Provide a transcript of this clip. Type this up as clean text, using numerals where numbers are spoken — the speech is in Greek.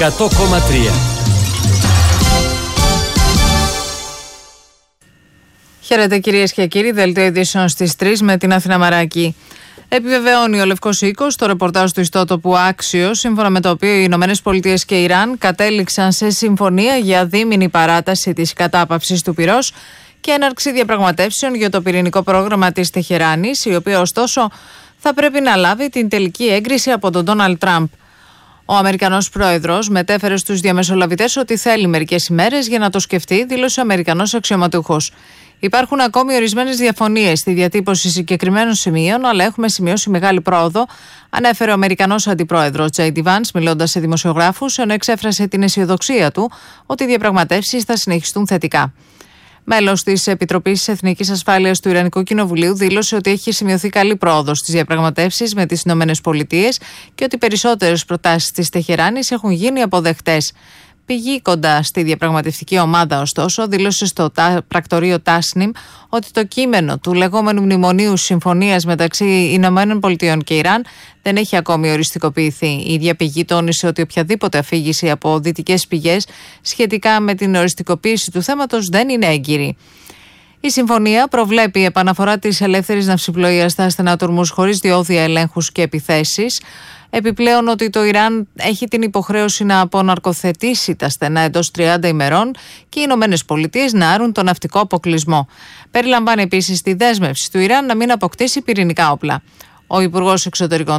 100,3. Χαίρετε κυρίες και κύριοι, δελτίο ειδήσεων στις 3 με την Αθήνα Μαράκη. Επιβεβαιώνει ο Λευκός Οίκος το ρεπορτάζ του ιστότοπου Άξιο, σύμφωνα με το οποίο οι Ηνωμένες Πολιτείες και Ιράν κατέληξαν σε συμφωνία για δίμηνη παράταση της κατάπαυσης του πυρός και έναρξη διαπραγματεύσεων για το πυρηνικό πρόγραμμα της Τεχεράνης, η οποία ωστόσο θα πρέπει να λάβει την τελική έγκριση από τον Ντόναλντ Τραμπ. Ο Αμερικανός πρόεδρος μετέφερε στους διαμεσολαβητές ότι θέλει μερικές ημέρες για να το σκεφτεί, δήλωσε ο Αμερικανός αξιωματούχος. Υπάρχουν ακόμη ορισμένες διαφωνίες στη διατύπωση συγκεκριμένων σημείων, αλλά έχουμε σημειώσει μεγάλη πρόοδο, ανέφερε ο Αμερικανός αντιπρόεδρος J.D. Vance, μιλώντας σε δημοσιογράφους, ενώ εξέφρασε την αισιοδοξία του ότι οι διαπραγματεύσεις θα συνεχιστούν θετικά. Μέλος της Επιτροπής Εθνικής Ασφάλειας του Ιρανικού Κοινοβουλίου δήλωσε ότι έχει σημειωθεί καλή πρόοδος στις διαπραγματεύσεις με τις Ηνωμένες Πολιτείες και ότι περισσότερες προτάσεις της Τεχεράνης έχουν γίνει αποδεκτές. Πηγή κοντά στη διαπραγματευτική ομάδα, ωστόσο, δήλωσε στο πρακτορείο Τάσνιμ ότι το κείμενο του λεγόμενου μνημονίου συμφωνίας μεταξύ Ηνωμένων Πολιτειών και Ιράν δεν έχει ακόμη οριστικοποιηθεί. Η ίδια πηγή τόνισε ότι οποιαδήποτε αφήγηση από δυτικές πηγές σχετικά με την οριστικοποίηση του θέματος δεν είναι έγκυρη. Η συμφωνία προβλέπει επαναφορά της ελεύθερης ναυσιπλοείας στα στενάτορμους χωρίς διόδια ελέγχους και επιθέσεις. Επιπλέον ότι το Ιράν έχει την υποχρέωση να αποναρκοθετήσει τα στενά εντός 30 ημερών και οι Ηνωμένες Πολιτείες να άρουν τον ναυτικό αποκλεισμό. Περιλαμβάνει επίσης τη δέσμευση του Ιράν να μην αποκτήσει πυρηνικά όπλα. Ο Υπουργός Εξωτερικών